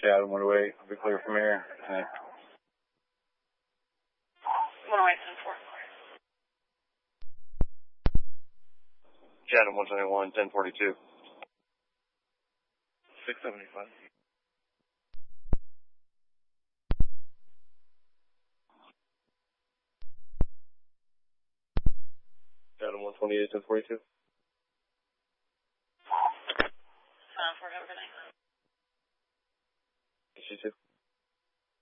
Chatham 108. I'll be clear from here. 108, 10-4. Chatham 121, 1042. 675. Chatham 128, 1042. 7-4, have a good night. You too.